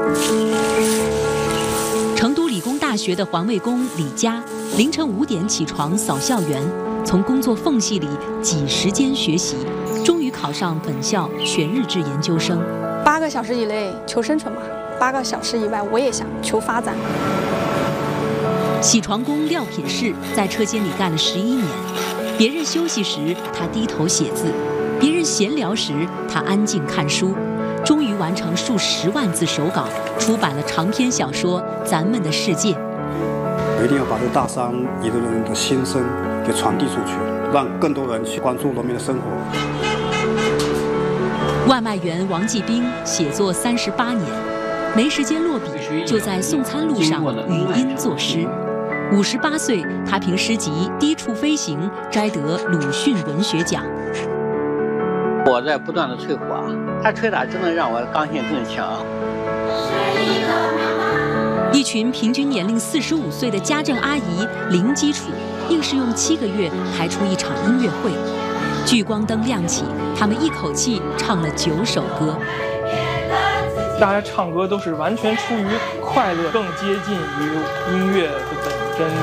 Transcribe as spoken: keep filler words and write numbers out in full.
成都理工大学的环卫工李佳，凌晨五点起床扫校园，从工作缝隙里挤时间学习，终于考上本校全日制研究生。 八个小时以内求生存嘛，八个小时以外我也想求发展。 起床工廖品士在车间里干了十一年，别人休息时他低头写字，别人闲聊时他安静看书，终于完成数十万字手稿，出版了长篇小说《咱们的世界》。 我一定要把这大山里的人的心声给传递出去，让更多人去关注农民的生活。 外卖员王继兵写作三十八年，没时间落笔，就在送餐路上语音作诗。五十八岁，他凭诗集《低处飞行》摘得鲁迅文学奖。 我在不断的催火，他吹打真的让我刚性更强。 一群平均年龄四十五岁的家政阿姨零基础，硬是用七个月排出一场音乐会。聚光灯亮起，他们一口气唱了九首歌。 大家唱歌都是完全出于快乐，更接近于音乐的本真。